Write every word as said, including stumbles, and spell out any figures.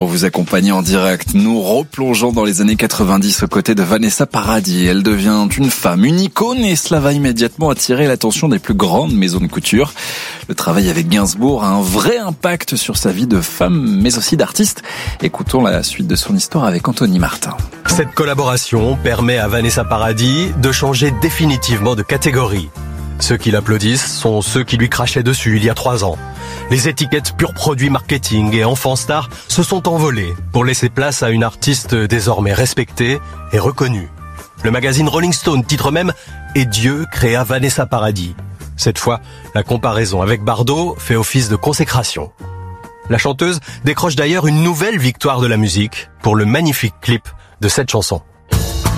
vous accompagner en direct. Nous replongeons dans les années quatre-vingt-dix aux côtés de Vanessa Paradis. Elle devient une femme, une icône, et cela va immédiatement attirer l'attention des plus grandes maisons de couture. Le travail avec Gainsbourg a un vrai impact sur sa vie de femme, mais aussi d'artiste. Écoutons la suite de son histoire avec Anthony Martin. Cette collaboration permet à Vanessa Paradis de changer définitivement de catégorie. Ceux qui l'applaudissent sont ceux qui lui crachaient dessus il y a trois ans. Les étiquettes pur produit marketing et enfant star se sont envolées pour laisser place à une artiste désormais respectée et reconnue. Le magazine Rolling Stone titre même « Et Dieu créa Vanessa Paradis ». Cette fois, la comparaison avec Bardot fait office de consécration. La chanteuse décroche d'ailleurs une nouvelle victoire de la musique pour le magnifique clip de cette chanson.